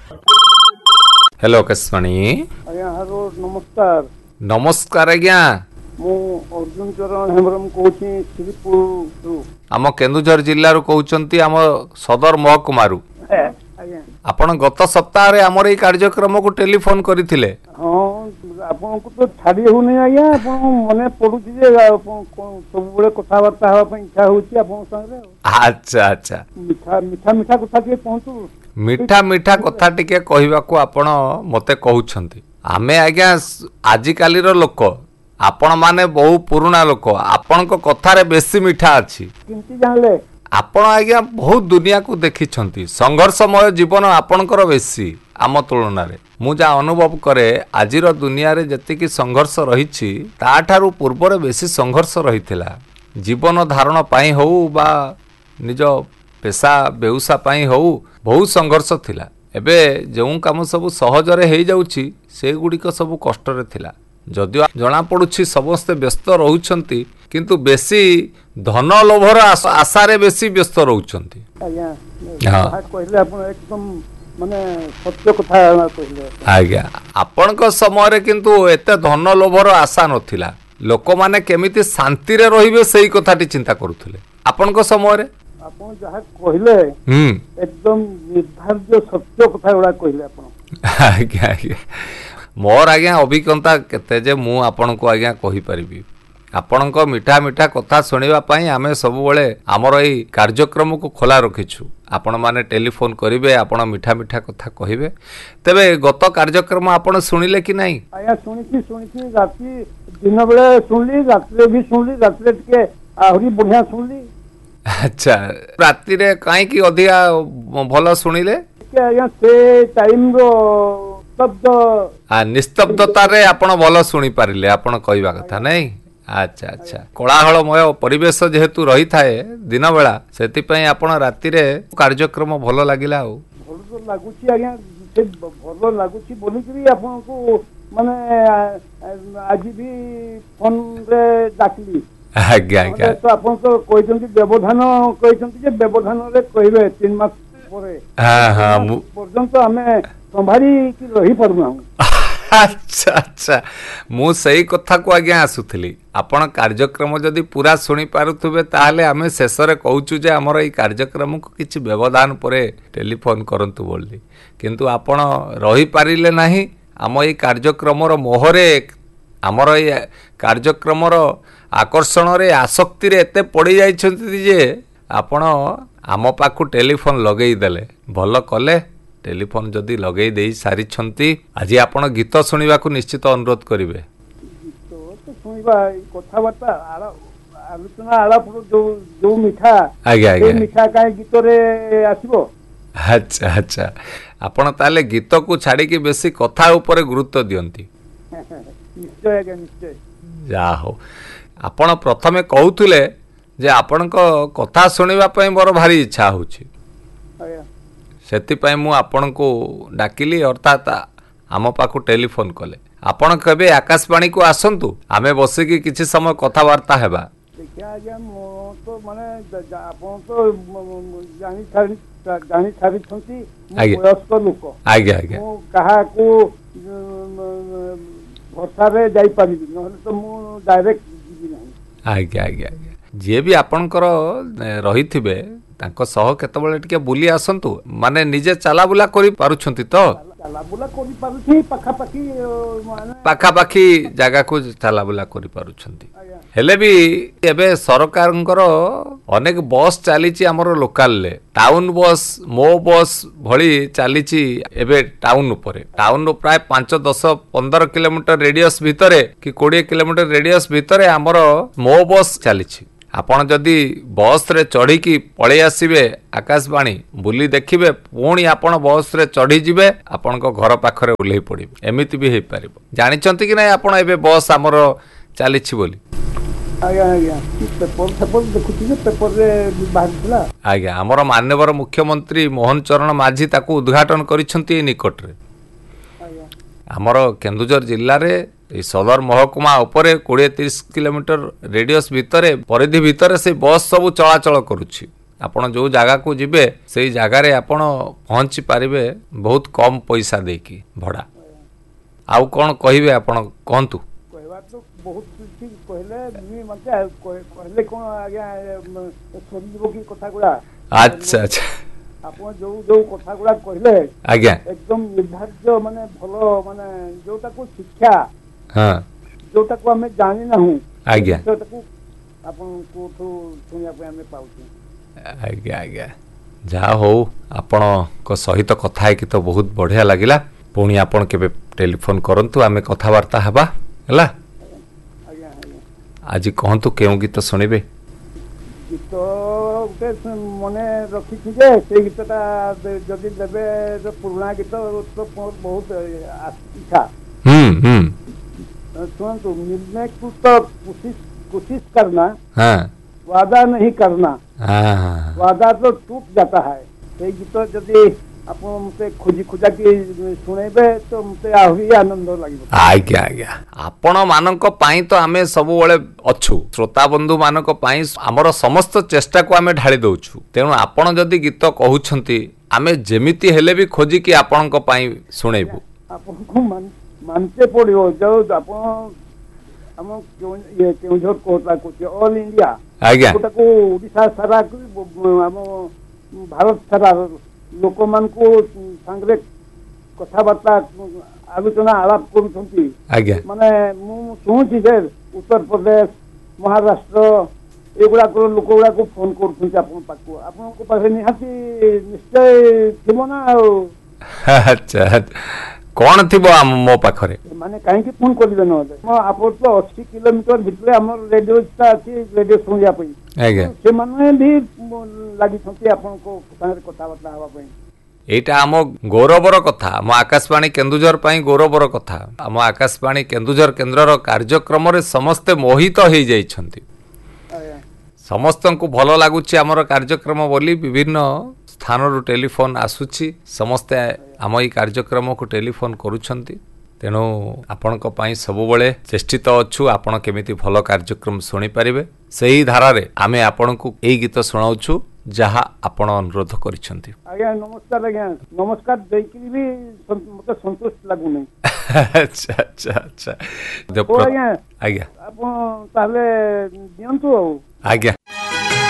Hello Akashvani. आज्ञा hello नमस्कार। नमस्कार आज्ञा। मु अर्जुन चरण हेम्ब्रम कहूँ श्रीपुर आम केन्दुझर जिल्लारू कहउचंती आम सदर महकुमारू। आज्ञा आपण गत सप्ताह रे हमर ई कार्यक्रम को टेलीफोन करथिले। हाँ आपन को तो छाड़ी होनी आज्ञा आपन मने पडुची जे सब बेले कथावार्ता हवा ପାଇଁ इच्छा होची आपन संगे। अच्छा अच्छा मीठा मीठा मीठा कथा के पहुंचू। मीठा मीठा कथा टिके कहबाकू आपण मते कहउछंती। आमे आज्ञा आजि काली रो लोक आपण माने बहु पुराना लोक आपण को कथा रे बेसी मीठा अछि। किंती जानले आपण आज्ञा बहुत दुनिया को देखिछंती। संघर्षमय जीवन आपणकर बेसी आम तुलन रे मु जा अनुभव करे आजिर दुनिया रे जतिकी संघर्ष रहिछि ताठारु पूर्व रे बेसी संघर्ष रहिथिला। जीवन धारण पाई होउ बा निज पेशा बेउसा पाई होउ बहुत संघर्ष थिला। एबे जेउ काम सब सहज रे हेइ जाउछि से गुडिक सब कष्ट रे थिला। जदियो जना पडुछि समस्त व्यस्त रहउछंती किंतु बेसी धन लोभर आशा रे बेसी व्यस्त रहउछंती। आज्ञा हां कहले आपन एकदम माने सत्य कथा कहले। आज्ञा आपनक समय रे किंतु एते धन लोभर आशा नथिला। लोक माने केमिति शांति रे रहिबे सेही कथाटी चिंता करूथिले। आपनक समय रे आपन जहा कहले एकदम निर्धार्य सत्य कथा गुडा कहले आपन। आज्ञा आज्ञा मोर आज्ञा अभिज्ञता केते जे मु आपन को आज्ञा कहि परिबी। आपन को मीठा मीठा कथा सुनिबा पई आमे सब बेले हमर एई कार्यक्रम को खोला रखिछु। आपण माने टेलीफोन करिवे आपण मीठा मीठा कथा कहिवे। तबे गत कार्यक्रम आपण सुनिले कि नाही? आया सुनिछि राती दिन बेले सुनली रात्रे भी सुनली रात्रे के आहुरी बढ़िया सुनली। अच्छा राती रे काई की अधिया भलो सुनिले के आया से टाइम रो शब्द निस्तब्धता रे आपण भलो सुनी पारिले आपण कहबा कथा नहीं। अच्छा अच्छा कोलाहलमय परिवेश जेहेतु रही थाए दिन बेला सेति पई आपण राती रे कार्यक्रम भलो लागिला। भलो तो लागुची आज्ञा से भलो लागुची बोली कि आपन को माने आज भी फोन रे डाकली। आज्ञा आज्ञा तो आपन तो कहचंती व्यवधान कहचंती जे व्यवधान रे कहबे 3 मास परे। हां हां पर्यंत हमें संभारी कि रही परना। अच्छा अच्छा मु सही कथा को आज्ञा आसुथली। आपण कार्यक्रम जदि पूरा सुनी पारुथबे ताहाले आमे शेष रे कहूचु जे हमर ई कार्यक्रम को किछि व्यवधान परे टेलीफोन करंतु बोलली किंतु आपण रही पारिले नाही। हम ई कार्यक्रम रो मोहरे हमर ई कार्यक्रम रो आकर्षण रे आसक्ति रे एते पड़ी जाइछंती जे आपण आम पाखु टेलीफोन लगेई देले भलो कले। टेलीफोन जदि लगेई देई सारी छंती आज आपण गीत सुनिबा को निश्चित अनुरोध करिवे। तो सुनिबा कथा बाता आलोचना आलाप जो मीठा आज्ञा आज्ञा मीठा काई गीत रे आसीबो। अच्छा अच्छा आपण ताले गीत को छाड़ी के बेसी कथा ऊपर गुरुत्व दियंती। निश्चय आज्ञा निश्चय। जा हो आपण प्रथमे कहउथले जे आपण को कथा सुनिबा पई मोर भारी इच्छा होची। आज्ञा सेति पई मु आपण को डाकिली अर्थात आम पाखु टेलीफोन कले। आपण कबे आकाशवाणी को आसंतु आमे बसे की किछि समय कथावार्ता हेबा। देखिया आज्ञा मो तो माने आपण तो जानी छाड़ी छंती वयस्क लोक। आज्ञा आज्ञा मो कहा को भरसा रे जाई पारिबी नहले तो मु डायरेक्ट जीबी नाही। आज्ञा आज्ञा जे भी आपणकर रहिथिबे तांको सह केतबेले टिके बुली आसंतु माने निजे चला बुला करि पारुछंती तो चला बुला करि पारुछि पाखापाखी माने पाखापाखी जगह को चला बुला करि पारुछंती। हेले भी एबे सरकारंकर अनेक बस चलीची हमर लोकल ले टाउन बस मो बस भली चलीची एबे टाउन उपरे टाउन प्राय 5-10-15 किलोमीटर रेडियस भितरे कि 20 किलोमीटर रेडियस भितरे हमर मो बस चलीची। आपण जदि बस रे चढ़ी की पळे आसीबे आकाशवाणी बुली देखिबे पुणी आपण बस रे चढ़ी जिबे आपण को घर पाखरे उल्हेई पड़िबे एमिति भी हे परिबो। जानि चंती कि नै आपण एबे बस हमर चलीची बोली। आज्ञा आज्ञा पेपर देखुछि जे पेपर रे बाहरला। आज्ञा हमर माननीय मुख्यमंत्री मोहन चरण माझी ताकू उद्घाटन करिसंती निकट रे। हमर केन्दुझर जिल्ला रे सदर महकुमा उपरे 20-30 किलोमीटर रेडियस भितरे परिधि भितरे से बस सब चलाचल करुछि। ଆପଣ ଯୋଉ ଜାଗାକୁ ଯିବେ ସେଇ ଜାଗାରେ ଆପଣ ପହଞ୍ଚି ପାରିବେ ବହୁତ କମ ପଇସା ଦେଇକି ଭଡ଼ା। ଆଉ କ'ଣ କହିବେ ଆପଣ କୁହନ୍ତୁ? କହିବା ତ ବହୁତ କିଛି କହିଲେ ବି ମତେ କହିଲେ କ'ଣ ଆଜ୍ଞା ସରିଯିବ କି କଥା ଗୁଡ଼ା। ଆଚ୍ଛା ଆଚ୍ଛା ଆପଣ ଯୋଉ ଯୋଉ କଥା ଗୁଡ଼ା କହିଲେ ଆଜ୍ଞା ଏକଦମ ନିର୍ଦ୍ଧାର୍ଯ୍ୟ ମାନେ ଭଲ ମାନେ ଯୋଉଟାକୁ ଶିକ୍ଷା ହଁ ଯୋଉଟାକୁ ଆମେ ଜାଣିନାହୁଁ ଆଜ୍ଞା ସେଟାକୁ ଆପଣଙ୍କଠୁ ଶୁଣିବା ପାଇଁ ଆମେ ପାଉଛୁ। ଆଜ୍ଞା ଆଜ୍ଞା ଯାହା ହଉ ଆପଣଙ୍କ ସହିତ କଥା ହେଇକି ତ ବହୁତ ବଢ଼ିଆ ଲାଗିଲା। ପୁଣି ଆପଣ କେବେ ଟେଲିଫୋନ୍ କରନ୍ତୁ, ଆମେ କଥାବାର୍ତ୍ତା ହେବା ହେଲା। ଆଜ୍ଞା ଆଜ୍ଞା ଆଜି କହନ୍ତୁ କେଉଁ ଗୀତ ଶୁଣିବେ? ଗୀତ ଗୋଟେ ମନେ ରଖିଛି ଯେ ସେଇ ଗୀତଟା ଯଦି ଦେବେ ପୁରୁଣା ଗୀତ ତ ବହୁତ ଇଚ୍ଛା। ହୁଁ सुनंतु मिलने को तो कोशिश करना, हाँ वादा नहीं करना, हाँ वादा तो टूट जाता है। ସେଇ ଗୀତ ଯଦି ଆପଣ ମତେ ଖୋଜି ଖୋଜା କି ଶୁଣେଇବେ ତ ମତେ ଆହୁରି ଆନନ୍ଦ ଲାଗିବ। ଆଜ୍ଞା ଆଜ୍ଞା ଆପଣ ମାନଙ୍କ ପାଇଁ ତ ଆମେ ସବୁବେଳେ ଅଛୁ, ଶ୍ରୋତା ବନ୍ଧୁ ମାନଙ୍କ ପାଇଁ ଆମର ସମସ୍ତ ଚେଷ୍ଟାକୁ ଆମେ ଢାଳି ଦଉଛୁ। ତେଣୁ ଆପଣ ଯଦି ଗୀତ କହୁଛନ୍ତି ଆମେ ଯେମିତି ହେଲେ ବି ଖୋଜିକି ଆପଣଙ୍କ ପାଇଁ ଶୁଣେଇବୁ। ଆପଣଙ୍କୁ ମାନତେ ପଡିବ ଯୋଉ ଆପଣ ଆମ କେଉଁଝର କୋଟା କହୁଛି ଅଲ ଇଣ୍ଡିଆ ଆଜ୍ଞା ଗୋଟାକୁ ଓଡିଶା ସାରା ଆମ ଭାରତ ସାରା ଲୋକମାନଙ୍କୁ ସାଙ୍ଗରେ କଥାବାର୍ତ୍ତା ଆଲୋଚନା ଆଳାପ କରୁଛନ୍ତି। ଆଜ୍ଞା ମାନେ ମୁଁ ଶୁଣୁଛି ଯେ ଉତ୍ତରପ୍ରଦେଶ ମହାରାଷ୍ଟ୍ର ଏଗୁଡାକର ଲୋକ ଗୁଡାକୁ ଫୋନ କରୁଛନ୍ତି ଆପଣଙ୍କ ପାଖକୁ। ଆପଣଙ୍କ ପାଖରେ ନିହାତି ନିଶ୍ଚୟ ଥିବ ନା ଆଉ। ଆଚ୍ଛା କ'ଣ ଥିବ ମୋ ପାଖରେ? ମାନେ କାହିଁକି ଫୋନ କରିବେ ନହେଲେ ଆପଣ ତ 80 କିଲୋମିଟର ଭିତରେ ଆମର ରେଡିଓଟା ଅଛି ରେଡିଓ ଶୁଣିବା ପାଇଁ। ଆଜ୍ଞା ସେମାନେ ବି ଲାଗିଛନ୍ତି ଆପଣଙ୍କ ସାଙ୍ଗରେ କଥାବାର୍ତ୍ତା ହେବା ପାଇଁ। ଏଇଟା ଆମ ଗୌରବର କଥା, ଆମ ଆକାଶବାଣୀ କେନ୍ଦୁଝର ପାଇଁ ଗୌରବର କଥା। ଆମ ଆକାଶବାଣୀ କେନ୍ଦୁଝର କେନ୍ଦ୍ରର କାର୍ଯ୍ୟକ୍ରମରେ ସମସ୍ତେ ମୋହିତ ହେଇଯାଇଛନ୍ତି। ଆଜ୍ଞା ସମସ୍ତଙ୍କୁ ଭଲ ଲାଗୁଛି ଆମର କାର୍ଯ୍ୟକ୍ରମ ବୋଲି ବିଭିନ୍ନ ସ୍ଥାନରୁ ଟେଲିଫୋନ୍ ଆସୁଛି। ସମସ୍ତେ ଆମ ଏଇ କାର୍ଯ୍ୟକ୍ରମକୁ ଟେଲିଫୋନ୍ କରୁଛନ୍ତି। ତେଣୁ ଆପଣଙ୍କ ପାଇଁ ସବୁବେଳେ ଚେଷ୍ଟିତ ଅଛୁ ଆପଣ କେମିତି ଭଲ କାର୍ଯ୍ୟକ୍ରମ ଶୁଣିପାରିବେ। ସେହି ଧାରାରେ ଆମେ ଆପଣଙ୍କୁ ଏଇ ଗୀତ ଶୁଣାଉଛୁ ଯାହା ଆପଣ ଅନୁରୋଧ କରିଛନ୍ତି। ଆଜ୍ଞା ନମସ୍କାର। ଆଜ୍ଞା ନମସ୍କାର ଦେଇକିରି ବି ମତେ ସନ୍ତୁଷ୍ଟ ଲାଗୁନି। ଆଚ୍ଛା ଆଚ୍ଛା ଆଚ୍ଛା ଆଜ୍ଞା ଆଜ୍ଞା ଆପଣ ତାହେଲେ ଦିଅନ୍ତୁ ଆଉ। ଆଜ୍ଞା